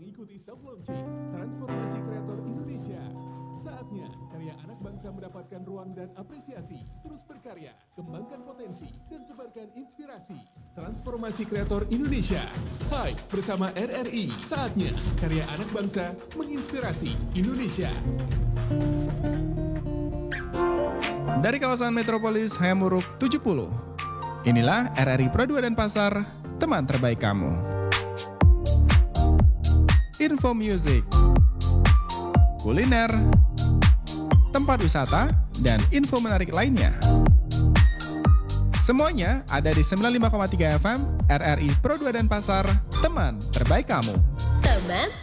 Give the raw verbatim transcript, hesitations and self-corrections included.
mengikuti soft launching Transformasi Kreator Indonesia. Saatnya karya anak bangsa mendapatkan ruang dan apresiasi. Terus berkarya, kembangkan potensi, dan sebarkan inspirasi. Transformasi Kreator Indonesia. Hai, bersama R R I. Saatnya karya anak bangsa menginspirasi Indonesia. Dari kawasan metropolis Hayamuruk tujuh puluh, inilah R R I Pro dua Denpasar, teman terbaik kamu. Info music, kuliner, tempat wisata, dan info menarik lainnya. Semuanya ada di sembilan puluh lima koma tiga F M R R I Pro dua Denpasar, teman terbaik kamu. Teman